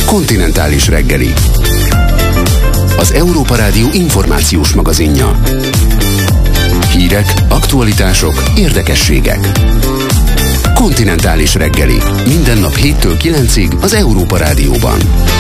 Kontinentális reggeli. Az Európa Rádió információs magazinja. Hírek, aktualitások, érdekességek. Kontinentális reggeli. Minden nap 7-től 9-ig az Európa Rádióban.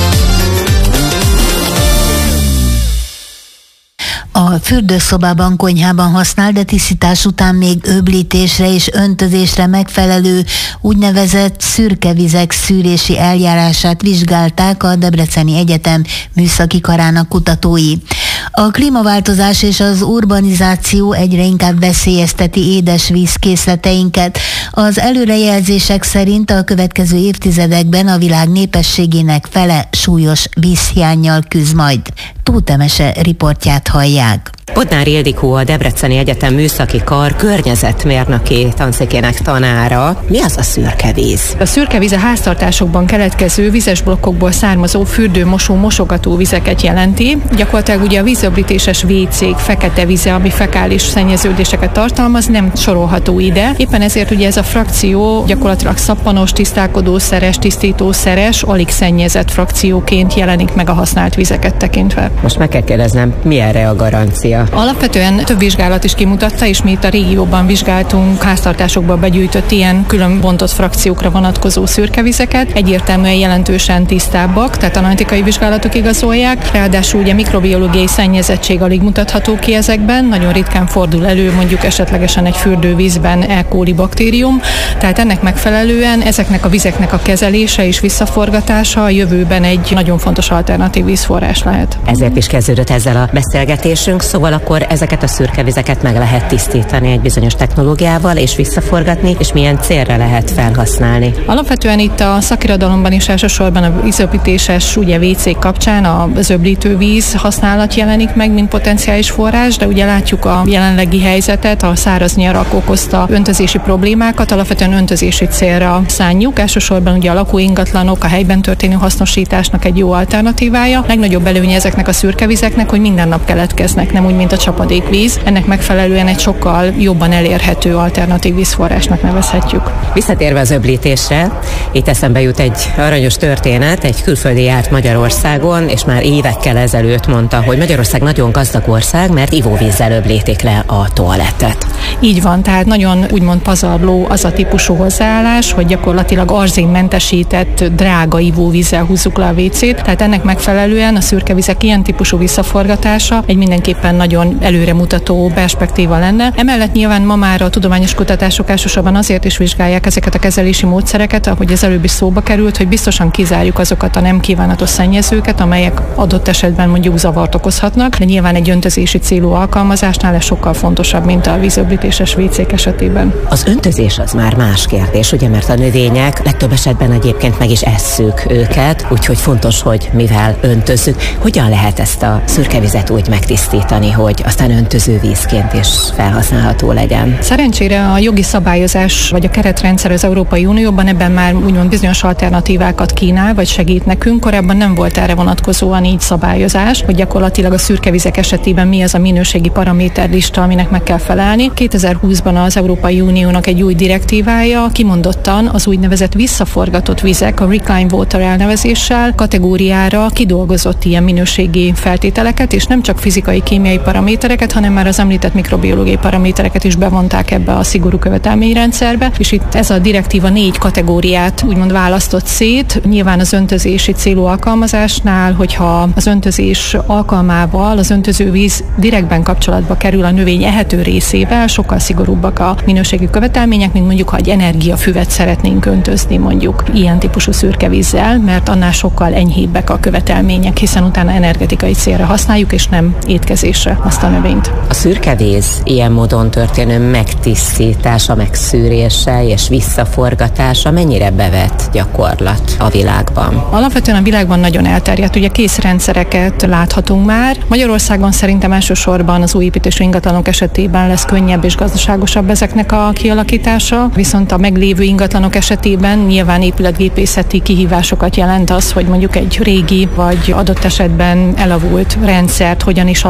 A fürdőszobában, konyhában használt, de tisztítás után még öblítésre és öntözésre megfelelő úgynevezett szürke vizek szűrési eljárását vizsgálták a Debreceni Egyetem műszaki karának kutatói. A klímaváltozás és az urbanizáció egyre inkább veszélyezteti édesvízkészleteinket. Az előrejelzések szerint a következő évtizedekben a világ népességének fele súlyos vízhiánnyal küzd majd. Tóth Emese riportját hallják. Bodnár Ildikó, a Debreceni Egyetem műszaki kar környezetmérnöki tanszékének tanára. Mi az a szürke víz? A szürke víz a háztartásokban keletkező vizes blokkokból származó fürdő-mosó mosogató vizeket jelenti. Gyakorlatilag ugye a vízöblítéses WC-k fekete vize, ami fekális szennyeződéseket tartalmaz, nem sorolható ide. Éppen ezért ugye ez a frakció gyakorlatilag szappanos, tisztálkodószeres, tisztítószeres, alig szennyezett frakcióként jelenik meg a használt vizeket tekintve. Most meg kell kérdeznem, mi erre a garancia? Alapvetően több vizsgálat is kimutatta, és mi itt a régióban vizsgáltunk háztartásokba begyűjtött ilyen külön bontott frakciókra vonatkozó szürkevizeket. Egyértelműen jelentősen tisztábbak, tehát analitikai vizsgálatok igazolják. Ráadásul ugye mikrobiológiai szennyezettség alig mutatható ki ezekben, nagyon ritkán fordul elő mondjuk esetlegesen egy fürdővízben E. coli baktérium, tehát ennek megfelelően ezeknek a vizeknek a kezelése és visszaforgatása a jövőben egy nagyon fontos alternatív vízforrás lehet. Ezért is kezdődött ezzel a beszélgetésünk, szóval akkor ezeket a szürke vizeket meg lehet tisztítani egy bizonyos technológiával és visszaforgatni, és milyen célra lehet felhasználni. Alapvetően itt a szakirodalomban is elsősorban a vízöblítéses ugye WC kapcsán az öblítő víz használat jelenik meg, mint potenciális forrás, de ugye látjuk a jelenlegi helyzetet, a száraz nyarak okozta öntözési problémákat, alapvetően öntözési célra szánjuk, elsősorban ugye a lakóingatlanok, a helyben történő hasznosításnak egy jó alternatívája. Legnagyobb előnye ezeknek a szürke vizeknek, hogy minden nap keletkeznek, nem úgy, mint a csapadékvíz. Ennek megfelelően egy sokkal jobban elérhető alternatív vízforrásnak nevezhetjük. Visszatérve az öblítésre, itt eszembe jut egy aranyos történet, egy külföldi járt Magyarországon, és már évekkel ezelőtt mondta, hogy Magyarország nagyon gazdag ország, mert ivóvízzel öblítik le a toalettet. Így van, tehát nagyon úgymond pazarló az a típusú hozzáállás, hogy gyakorlatilag arzénmentesített drága ivóvízzel húzzuk le a WC-t, tehát ennek megfelelően a szürkevizek ilyen típusú visszaforgatása egy mindenképpen nagyon előremutató perspektíva lenne. Emellett nyilván ma már a tudományos kutatások elsősorban azért is vizsgálják ezeket a kezelési módszereket, ahogy az előbb is szóba került, hogy biztosan kizárjuk azokat a nem kívánatos szennyezőket, amelyek adott esetben mondjuk zavart okozhatnak, de nyilván egy öntözési célú alkalmazásnál ez sokkal fontosabb, mint a vízöblítéses WC-k esetében. Az öntözés az már más kérdés, ugye, mert a növények legtöbb esetben egyébként meg is esszük őket, úgyhogy fontos, hogy mivel öntözzük, hogyan lehet ezt a szürke vizet úgy megtisztítani, hogy aztán öntözővízként is felhasználható legyen. Szerencsére a jogi szabályozás vagy a keretrendszer az Európai Unióban ebben már úgymond bizonyos alternatívákat kínál, vagy segít nekünk. Korábban nem volt erre vonatkozóan így szabályozás, hogy gyakorlatilag a szürke vizek esetében mi az a minőségi paraméterlista, aminek meg kell felelni. 2020-ban az Európai Uniónak egy új direktívája kimondottan az úgynevezett visszaforgatott vizek, a reclaimed water elnevezéssel kategóriára kidolgozott ilyen minőségi feltételeket, és nem csak fizikai, kémiai paramétereket, hanem már az említett mikrobiológiai paramétereket is bevonták ebbe a szigorú követelményrendszerbe, és itt ez a direktíva 4 kategóriát úgymond választott szét. Nyilván az öntözési célú alkalmazásnál, hogyha az öntözés alkalmával az öntözővíz direktben kapcsolatba kerül a növény ehető részével, sokkal szigorúbbak a minőségi követelmények, mint mondjuk, ha egy energiafüvet szeretnénk öntözni mondjuk ilyen típusú szürke vízzel, mert annál sokkal enyhébbek a követelmények, hiszen utána energetikai célra használjuk, és nem étkezésre azt a növényt. A szürke víz ilyen módon történő megtisztítása, megszűrése és visszaforgatása mennyire bevett gyakorlat a világban? Alapvetően a világban nagyon elterjedt, ugye készrendszereket láthatunk már. Magyarországon szerintem elsősorban az új építésű ingatlanok esetében lesz könnyebb és gazdaságosabb ezeknek a kialakítása, viszont a meglévő ingatlanok esetében nyilván épületgépészeti kihívásokat jelent az, hogy mondjuk egy régi vagy adott esetben elavult rendszert hogyan is alakítsunk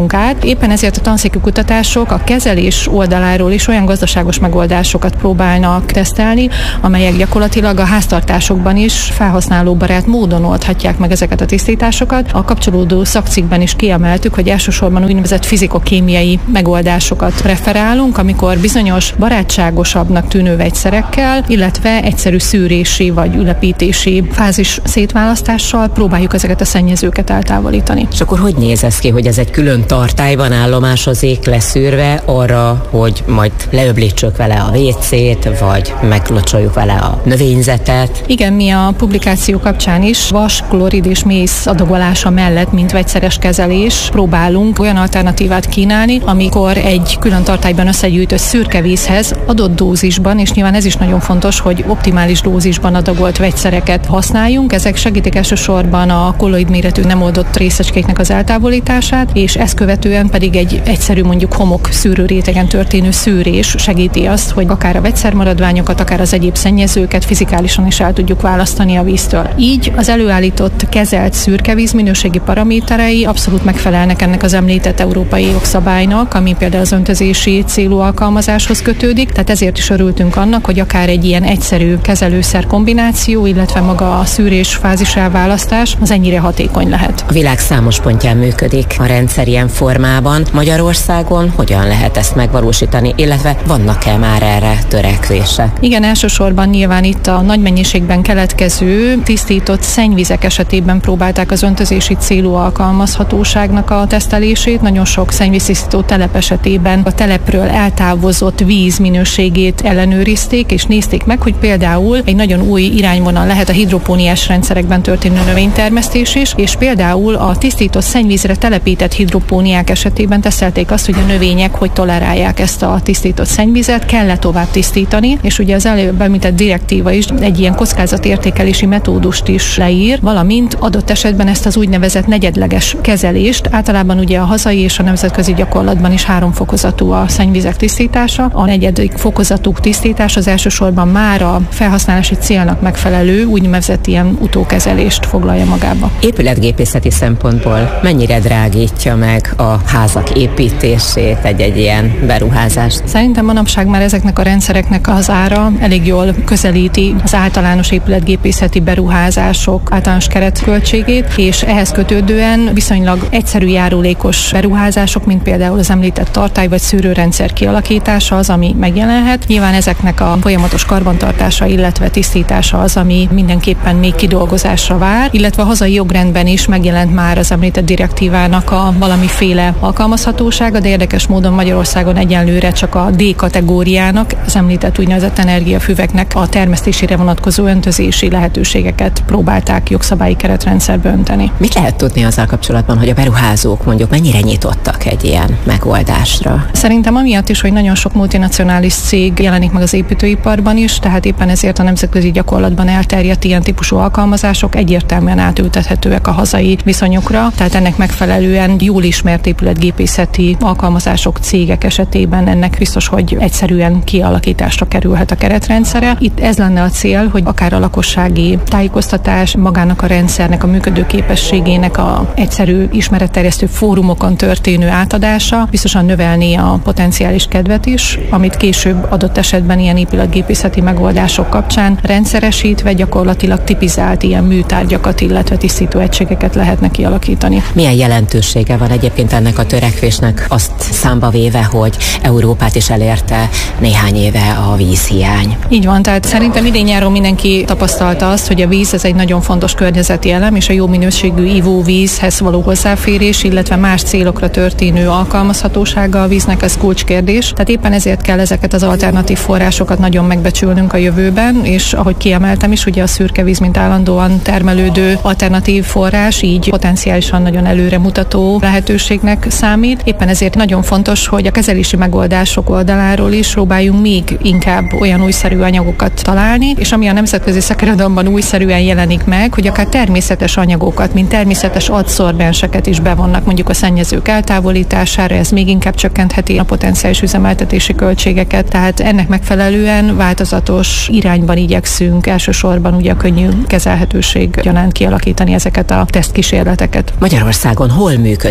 állítunk át. Éppen ezért a tanszéki kutatások a kezelés oldaláról is olyan gazdaságos megoldásokat próbálnak tesztelni, amelyek gyakorlatilag a háztartásokban is felhasználóbarát módon oldhatják meg ezeket a tisztításokat. A kapcsolódó szakcikkben is kiemeltük, hogy elsősorban úgynevezett fizikokémiai megoldásokat preferálunk, amikor bizonyos barátságosabbnak tűnő vegyszerekkel, illetve egyszerű szűrési vagy ülepítési fázis szétválasztással próbáljuk ezeket a szennyezőket eltávolítani. És akkor hogy néz ez ki, hogy ez egy külön tartályban állomásozik leszűrve arra, hogy majd leöblítsük vele a WC-t, vagy meglocsoljuk vele a növényzetet? Igen, mi a publikáció kapcsán is vas, klorid és mész adagolása mellett, mint vegyszeres kezelés próbálunk olyan alternatívát kínálni, amikor egy külön tartályban összegyűjtött szürke vízhez adott dózisban, és nyilván ez is nagyon fontos, hogy optimális dózisban adagolt vegyszereket használjunk. Ezek segítik elsősorban a kolloid méretű nem oldott részecskéknek az eltávolítását, és ezt követően pedig egy egyszerű mondjuk homok szűrő rétegen történő szűrés segíti azt, hogy akár a vegyszermaradványokat, akár az egyéb szennyezőket fizikálisan is el tudjuk választani a víztől. Így az előállított kezelt szürkevíz minőségi paraméterei abszolút megfelelnek ennek az említett európai jogszabálynak, ami például az öntözési célú alkalmazáshoz kötődik, tehát ezért is örültünk annak, hogy akár egy ilyen egyszerű kezelőszer kombináció, illetve maga a szűrés fázis elválasztás az ennyire hatékony lehet. A világ számos pontján működik a rendszer ilyen formában. Magyarországon hogyan lehet ezt megvalósítani, illetve vannak-e már erre törekvések? Igen, elsősorban nyilván itt a nagy mennyiségben keletkező tisztított szennyvizek esetében próbálták az öntözési célú alkalmazhatóságnak a tesztelését. Nagyon sok szennyvíztisztító telep esetében a telepről eltávozott víz minőségét ellenőrizték, és nézték meg, hogy például egy nagyon új irányvonal lehet a hidropóniás rendszerekben történő növénytermesztés is, és például a tisztított szennyvízre telepített hidropóniák esetében tesztelték azt, hogy a növények hogy tolerálják ezt a tisztított szennyvizet, kell-e tovább tisztítani, és ugye az előbb említett direktíva is egy ilyen kockázatértékelési metódust is leír, valamint adott esetben ezt az úgynevezett negyedleges kezelést, általában ugye a hazai és a nemzetközi gyakorlatban is 3 fokozatú a szennyvizek tisztítása. A negyedik fokozatú tisztítás az elsősorban már a felhasználási célnak megfelelő úgynevezett ilyen utókezelést foglalja magába. Épületgépészeti szempontból mennyire drágítja meg a házak építését egy ilyen beruházást? Szerintem manapság már ezeknek a rendszereknek az ára elég jól közelíti az általános épületgépészeti beruházások általános keretköltségét, és ehhez kötődően viszonylag egyszerű járulékos beruházások, mint például az említett tartály vagy szűrőrendszer kialakítása az, ami megjelenhet. Nyilván ezeknek a folyamatos karbantartása, illetve tisztítása az, ami mindenképpen még kidolgozásra vár, illetve a hazai jogrendben is megjelent már az említett direktívának a valamiféle alkalmazhatósága, de érdekes módon Magyarországon egyenlőre csak a D kategóriának, az említett úgynevezett energiafüveknek a termesztésére vonatkozó öntözési lehetőségeket próbálták jogszabályi keretrendszerbe önteni. Mit lehet tudni azzal kapcsolatban, hogy a beruházók mondjuk mennyire nyitottak egy ilyen megoldásra? Szerintem amiatt is, hogy nagyon sok multinacionális cég jelenik meg az építőiparban is, tehát éppen ezért a nemzetközi gyakorlatban elterjedt ilyen típusú alkalmazások egyértelműen átültethetőek a hazai viszonyokra, tehát ennek megfelelően jól ismert épületgépészeti alkalmazások, cégek esetében ennek biztos, hogy egyszerűen kialakításra kerülhet a keretrendszere. Itt ez lenne a cél, hogy akár a lakossági tájékoztatás, magának a rendszernek a működőképességének a egyszerű ismeretterjesztő fórumokon történő átadása biztosan növelni a potenciális kedvet is, amit később adott esetben ilyen épületgépészeti megoldások kapcsán rendszeresítve gyakorlatilag tipizált ilyen műtárgyakat, illetve tisztító egységeket lehetne kialakítani. Milyen jelentősége van egyébként ennek a törekvésnek, azt számba véve, hogy Európát is elérte néhány éve a vízhiány? Így van, tehát szerintem idén-nyáron mindenki tapasztalta azt, hogy a víz ez egy nagyon fontos környezeti elem, és a jó minőségű ivóvízhez való hozzáférés, illetve más célokra történő alkalmazhatósága a víznek ez kulcskérdés. Tehát éppen ezért kell ezeket az alternatív forrásokat nagyon megbecsülnünk a jövőben, és ahogy kiemeltem is, ugye a szürke víz, mint állandóan termelődő alternatív forrás, így potenciálisan nagyon előremutató lehetőségnek számít. Éppen ezért nagyon fontos, hogy a kezelési megoldások oldaláról is próbáljunk még inkább olyan újszerű anyagokat találni, és ami a nemzetközi szakirodalomban újszerűen jelenik meg, hogy akár természetes anyagokat, mint természetes adszorбenseket is bevonnak mondjuk a szennyezők eltávolítására, ez még inkább csökkentheti a potenciális üzemeltetési költségeket, tehát ennek megfelelően változatos irányban igyekszünk elsősorban ugye a könnyű kezelhetőség gyanánt kialakítani ezeket a tesztkísérleteket. Magyarországon hol működik már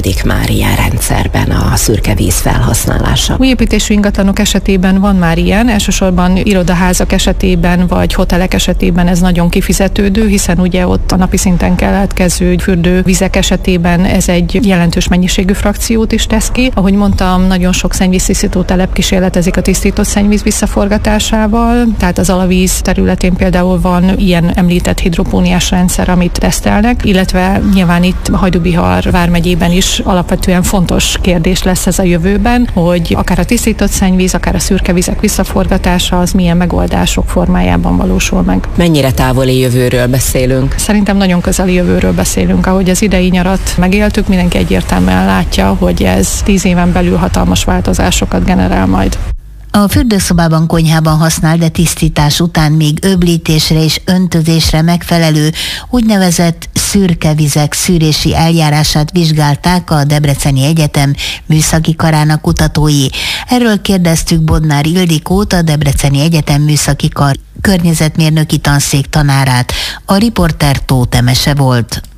már ilyen rendszerben a szürke víz felhasználása? Új építésű ingatlanok esetében van már ilyen, elsősorban irodaházak esetében vagy hotelek esetében ez nagyon kifizetődő, hiszen ugye ott a napi szinten keletkező fürdővizek esetében ez egy jelentős mennyiségű frakciót is tesz ki. Ahogy mondtam, nagyon sok szennyvíztisztító telep kísérletezik a tisztított szennyvíz visszaforgatásával, tehát az Alavíz területén például van ilyen említett hidropóniás rendszer, amit tesztelnek, illetve nyilván itt Hajdú-Bihar vármegyében is alapvetően fontos kérdés lesz ez a jövőben, hogy akár a tisztított szennyvíz, akár a szürke vizek visszaforgatása az milyen megoldások formájában valósul meg. Mennyire távoli jövőről beszélünk? Szerintem nagyon közeli jövőről beszélünk. Ahogy az idei nyarat megéltük, mindenki egyértelműen látja, hogy ez 10 éven belül hatalmas változásokat generál majd. A fürdőszobában, konyhában használt, de tisztítás után még öblítésre és öntözésre megfelelő úgynevezett szürke vizek szűrési eljárását vizsgálták a Debreceni Egyetem műszaki karának kutatói. Erről kérdeztük Bodnár Ildikót, a Debreceni Egyetem műszaki kar környezetmérnöki tanszék tanárát. A riporter Tóth Emese volt.